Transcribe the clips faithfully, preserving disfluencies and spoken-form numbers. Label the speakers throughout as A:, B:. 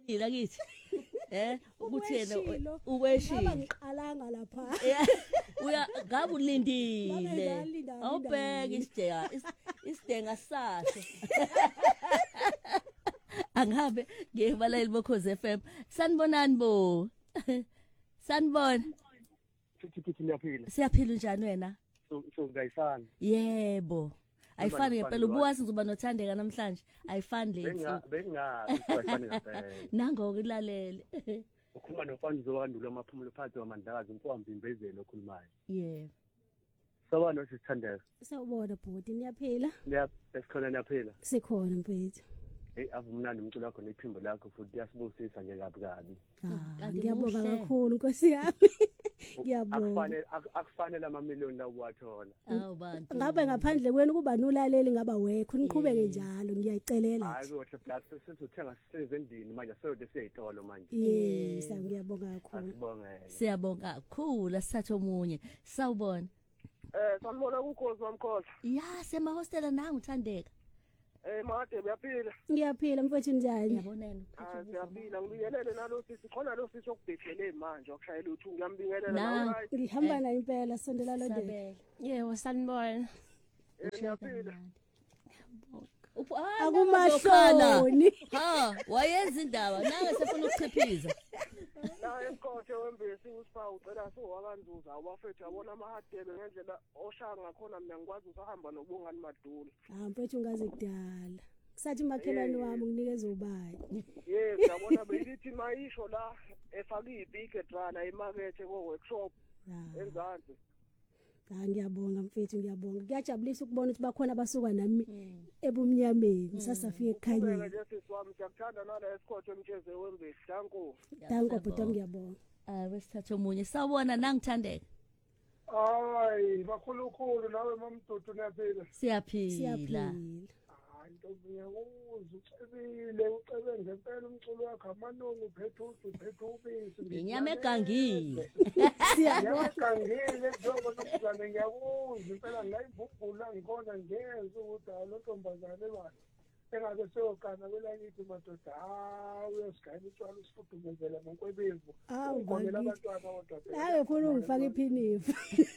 A: ila kithi eh ukuthi yena
B: Ngaba
A: ukweshila
B: ngiqalanga lapha.
A: uya ngabe ulindile
B: Ngabe ngiyalinda,
A: awubheka
B: linda.
A: isidenga is- isidenga sasho angabe ngebalali bokhoze F M sanibonani bo sanibona
C: Thithi thithi niyaphila.
A: siyaphila njani wena
C: So so ngayisana.
A: yebo ayifani ngempela ubuwazi ngizoba nothandeka namhlanje ayifani
C: Benga
A: lethu
C: bengazi kwayifani ngempela.
A: nango kulalele
C: Ukhuluma nofana uzowandula amaphumulo phansi wamandlakazi inkwambi imbezelo okhulumayo.
A: yebo
C: Sawona sisithandeka.
B: Sawubona bhuti niyaphila?
C: Niya esikhona niyaphila.
B: Sikhona mfethu.
C: Hey avumnandi umculo wakho nephimbo lakho futhi yasibusisa nje kabi kabi.
B: Ah,
A: kanti
B: ngiyabonga
A: muhle.
B: kakhulu Nkosi yami. Ngiyabonga.
C: Akufanele ak- akufanele ama million la uwathola.
A: awu bantu
B: Ngabe ngaphandle kwenu kuba nulaleli ngaba wekho niqhubeke njalo ngiyayicelela
C: Hayi
B: nje.
C: kodwa plus sesizothenga sisezendini manje sewode siyitolo manje.
B: Yes, ngiyabonga kakhulu.
C: Asibongele.
A: siyabonga kakhulu asithathe omunye sawubona
D: Eh sanibona ukhozi wamkhosi.
A: ya sema hostela nangu uthandeka
D: Eh made uyaphila.
B: Ngiyaphila mfethu njani?
A: ngiyabonena
D: Ah siyaphila ngibingelele nalo sisi khona lo sisi okubhedlele manje okushayela uthi ngiyambingelela
A: Na-
D: nawe right.
B: Ngihamba nayo impela sondela lo de.
A: sabela
E: Yebo sanibona.
D: Eh niyaphila.
A: Upho ah,
B: Akumahloni.
A: ha wayenza indaba nange sefuna ukuchiphiza
D: La enkothe wembesi usipa ucela sowakanzuza awafethu yabona amahadebe ngendlela oshaya ngakhona mina ngikwazi usahamba nobungani madula.
B: Ah mfethu ungaze kudala. Kusathi makhelwane wami unginikeza ubani.
D: Yes yabona belithi mayisho la efaka ibhike drana emakethe ko workshop
B: Ah.
D: enzansi.
B: Ah ngiyabonga mfethu ngiyabonga. Kuyajabulisa ukubona ukuthi bakhona abasuka nami ebumnyameni sasafika
D: Kuphela
B: ekhanyeni.
D: nje sisi wami siyakuthanda nala esikothe emtsheze wembesi danko.
B: Danko bhuti ngiyabonga.
A: ah wesithathe omunye sawubona nangithandeka
F: Hayi bakhulukhulu nawe mamdudu niyaphila.
A: siyaphila
B: Siyaphila.
F: Hayi ntombi ngiyakuza ucebile ucebe ngempela umculo wakho amanongo uphethe uthi uphethe ubisi.
A: inyama egangile
B: Siyabonga.
F: Ngiyakangile njengoba nokuzana ngiyakuza impela ngayivubhula ngikhona ngeze ukuthi alo ntombazane bani. Engabe seyokana kwelakithi madoda hayi uyosigayela utshwala usifudumezela ngokwebemvu.
B: Awu
F: Ukhonela
B: bakithi.
F: abantwana kodwa phela.
B: Nawe ufuna ungifaka iphinifu.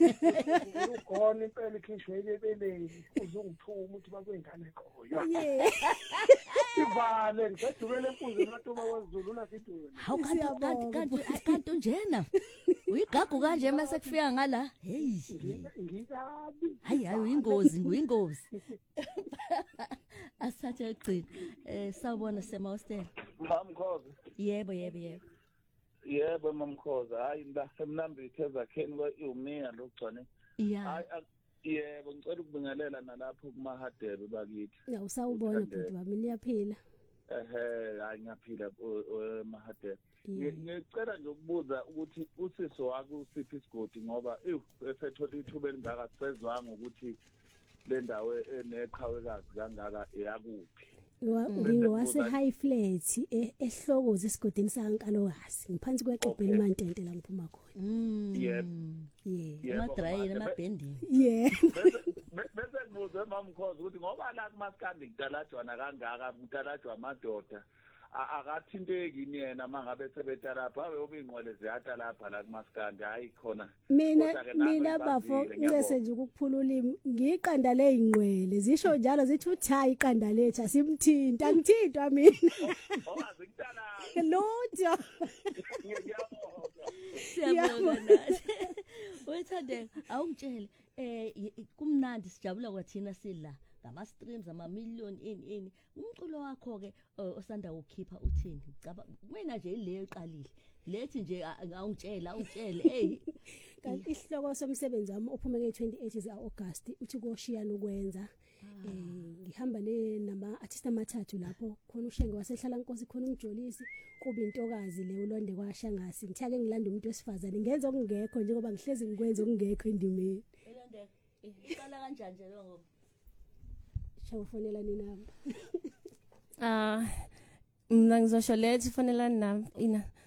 F: Ukhona impela ikhishwe ebeleni uzungithuma ukuthi bakwengane khoyo.
B: Yeah.
F: Ivale ngidubele empuze ematuma wezulu nasidulo.
A: hawu kanti
B: Siyabonga,
A: kanti kanti kanti unjena uyigagu kanje mase kufika ngala hey
F: Ngikabi.
A: hayi hayi uyingozi uyingozi asathe eqina eh sawubona sema hostel
G: Mamkhoza.
A: yebo yebo yebo
G: Yebo mamkhoza. Hayi la semnambithe ezakheni kweyumiya lokugcone.
A: ya
G: Hayi ak- yebo ngicela ukubingelela nalapho kumahadebe bakithi.
B: Ya usawubona bhuti wami niyaphila.
G: Ehe hayi ngiyaphila emahadebe.
B: Yeah.
G: Ngicela nje ukubuza ukuthi usiso wakho usiphi isigodi ngoba ew esethola ithuba elingaka sezwanga ukuthi le ndawo eneqhawekazi kangaka eyakuphi.
B: Ngingowase high flat eh, ehlokoza esigodini sankalokazi ngiphansi kwexubhe elimantente la ngiphuma khona.
A: mm
G: Yebo.
B: Yeah.
G: Yebo,
A: amadrayini
G: mama,
A: amabhendini
B: Yeah.
G: Bese bese ngibuze mamkhoza ukuthi ngoba la kumaskandi kutalajwana kangaka kutalajwa amadoda a- akathinteki yini yena mangabe sebetha lapha abe obinqwele ziyata lapha la kumaskandi hayi khona
B: Mina
G: Kodwa-ke nami
B: mina bafo
G: ngibazile, ngiyabonga.
B: ngese nje ukuphula ulimi ngiqanda lezingqwele zisho njalo zithi uthayi iqanda lethu asimthinta ngithintwa mina
G: ongazi kutala
B: lutho
G: ngiyabonga
A: siyabonga nathi wethandeka awungitshele eh y- y- kumnandi sijabula kwathina sila ngama streams ama million in in umculo wakho ke uh, osanda ukukhipha uthini ngicaba mina nje ile eqalile lethi nje a- awungitshela awungitshele hey
B: kanti isihloko somsebenzi wami ophume nge twenty-eight za August uthi koshiyana ukwenza eh ngihamba ne nama artist amathathu lapho khona ushenge wasehlala Nkosi khona umjolisi kuba intokazi le ulonde kwashangasi ngithake ngilanda umuntu wesifazane ngenza okungekho njengoba ngihlezi ngikwenza okungekho endimeni
A: elondeka iqala kanjani nje lo ngoba
B: shawafonela ninamba
E: Ah mina ngizosho lethi fonela nami ina